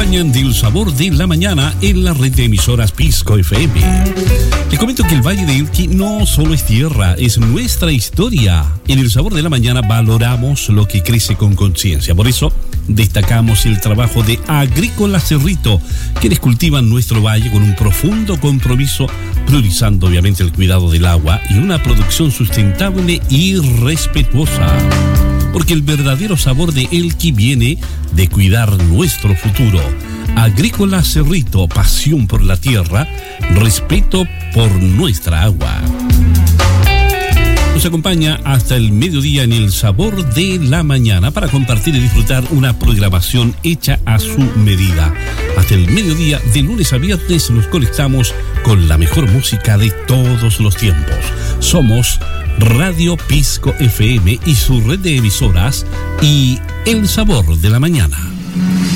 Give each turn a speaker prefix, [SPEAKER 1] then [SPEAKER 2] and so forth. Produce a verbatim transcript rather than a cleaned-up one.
[SPEAKER 1] acompañan del Sabor de la Mañana en la red de emisoras Pisco F M. Les comento que el Valle de Elqui no solo es tierra, es nuestra historia. En el Sabor de la Mañana valoramos lo que crece con conciencia. Por eso destacamos el trabajo de Agrícola Cerrito, quienes cultivan nuestro valle con un profundo compromiso, priorizando obviamente el cuidado del agua y una producción sustentable y respetuosa. Porque el verdadero sabor de Elqui viene de cuidar nuestro futuro. Agrícola Cerrito, pasión por la tierra, respeto por nuestra agua. Nos acompaña hasta el mediodía en el Sabor de la Mañana para compartir y disfrutar una programación hecha a su medida. Hasta el mediodía, de lunes a viernes, nos conectamos con la mejor música de todos los tiempos. Somos Radio Pisco F M y su red de emisoras y El Sabor de la Mañana.